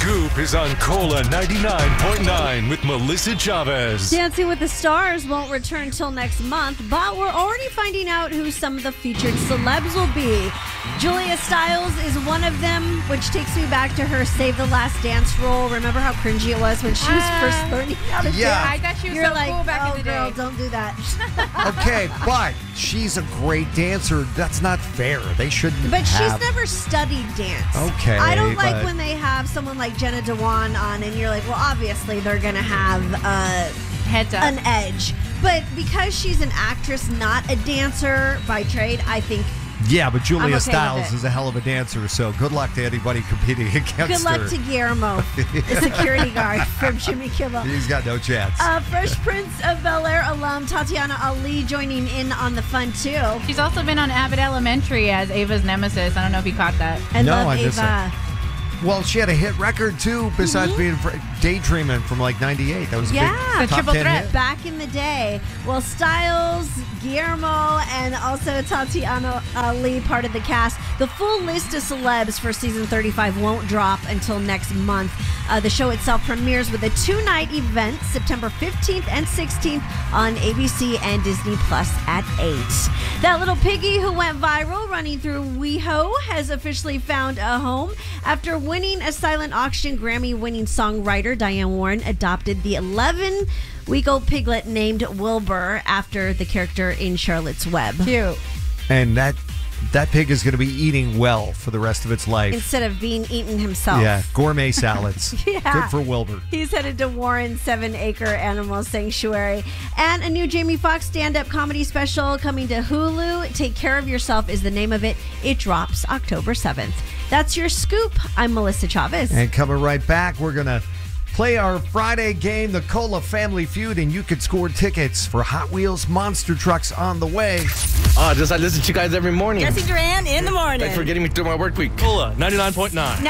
Scoop is on Cola 99.9 with Melissa Chavez. Dancing with the Stars won't return till next month, but we're already finding out who some of the featured celebs will be. Julia Stiles is one of them, which takes me back to her Save the Last Dance role. Remember how cringy it was when she was first learning how to dance? I thought she was You're so like, cool back in the girl, day. don't do that. Okay, but she's a great dancer. That's not fair. They shouldn't But she's have... never studied dance. Okay, I don't like but- when they have someone like Jenna Dewan on and you're like, well, obviously they're going to have Heads up. an edge. But because she's an actress, not a dancer by trade, I think Yeah, but I'm Julia okay with Stiles it. is a hell of a dancer, so good luck to anybody competing against her. good luck to Guillermo, the security guard from Jimmy Kimmel. He's got no chance. Fresh Prince of Bel-Air alum Tatiana Ali joining in on the fun, too. She's also been on Abbott Elementary as Ava's nemesis. I don't know if you caught that. I No, love I missed Ava. Well, she had a hit record, too, besides being Daydreaming from, like, 98. That was a Yeah. big The top triple 10 threat. hit. Back in the day. Well, Styles, Guillermo, and also Tatiana Ali, part of the cast. The full list of celebs for season 35 won't drop until next month. The show itself premieres with a 2-night event, September 15th and 16th on ABC and Disney Plus at 8. That little piggy who went viral running through WeHo has officially found a home. After winning a silent auction, Grammy-winning songwriter Diane Warren adopted the 11-week-old piglet named Wilbur after the character in Charlotte's Web. Cute. And that pig is going to be eating well for the rest of its life. Instead of being eaten himself. Yeah, gourmet salads. Yeah. Good for Wilbur. He's headed to Warren's 7-acre animal sanctuary. And a new Jamie Foxx stand-up comedy special coming to Hulu. Take Care of Yourself is the name of it. It drops October 7th. That's your scoop. I'm Melissa Chavez. And coming right back, we're going to play our Friday game, the Cola Family Feud, and you could score tickets for Hot Wheels monster trucks on the way. I listen to you guys every morning. Jesse Duran in the morning. Thanks for getting me through my work week. Cola 99.9.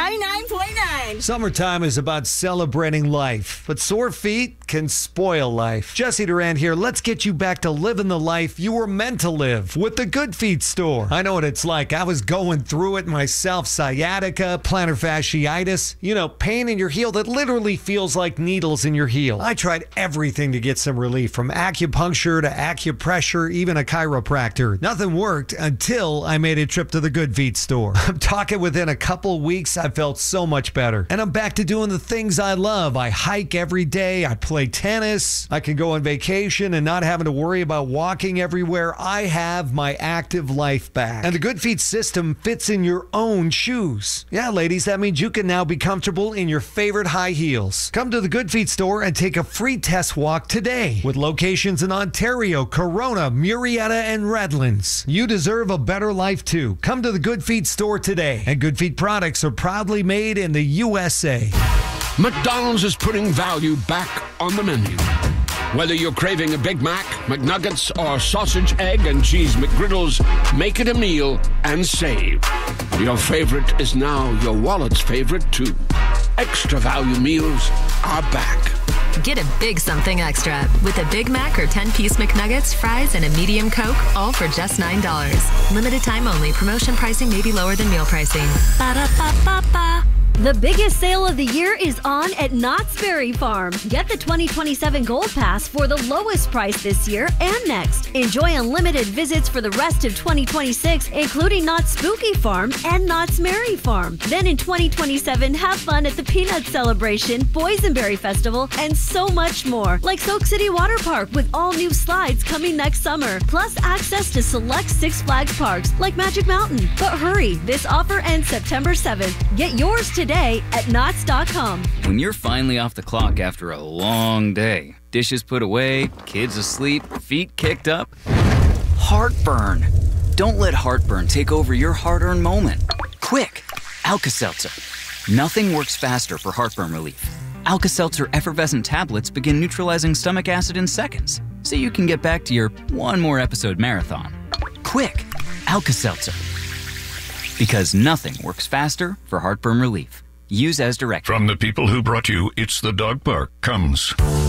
99.9. Summertime is about celebrating life, but sore feet can spoil life. Jesse Duran here. Let's get you back to living the life you were meant to live with the Good Feet store. I know what it's like. I was going through it myself. Sciatica, plantar fasciitis, pain in your heel that literally feels like needles in your heel. I tried everything to get some relief, from acupuncture to acupressure, even a chiropractor. Nothing worked until I made a trip to the Good Feet store. I'm talking within a couple weeks, I felt so much better. And I'm back to doing the things I love. I hike every day. I play tennis. I can go on vacation and not having to worry about walking everywhere. I have my active life back. And the Good Feet system fits in your own shoes. Yeah, ladies, that means you can now be comfortable in your favorite high heels. Come to the Good Feet store and take a free test walk today. With locations in Ontario, Corona, Murrieta, and Redlands. You deserve a better life too. Come to the Good Feet store today. And Good Feet products are proudly made in the USA. McDonald's is putting value back on the menu. Whether you're craving a Big Mac, McNuggets, or sausage, egg, and cheese McGriddles, make it a meal and save. Your favorite is now your wallet's favorite, too. Extra value meals are back. Get a big something extra with a Big Mac or 10-piece McNuggets, fries, and a medium Coke, all for just $9. Limited time only. Promotion pricing may be lower than meal pricing. Ba-da-ba-ba-ba. The biggest sale of the year is on at Knott's Berry Farm. Get the 2027 Gold Pass for the lowest price this year and next. Enjoy unlimited visits for the rest of 2026, including Knott's Spooky Farm and Knott's Merry Farm. Then in 2027, have fun at the Peanut Celebration, Boysenberry Festival, and so much more. Like Soak City Water Park with all new slides coming next summer. Plus access to select Six Flags parks like Magic Mountain. But hurry, this offer ends September 7th. Get yours today at Knott's.com. When you're finally off the clock after a long day, dishes put away, kids asleep, feet kicked up, heartburn. Don't let heartburn take over your hard-earned moment. Quick, Alka-Seltzer. Nothing works faster for heartburn relief. Alka-Seltzer effervescent tablets begin neutralizing stomach acid in seconds, so you can get back to your one more episode marathon. Quick, Alka-Seltzer. Because nothing works faster for heartburn relief. Use as directed. From the people who brought you It's the Dog Park comes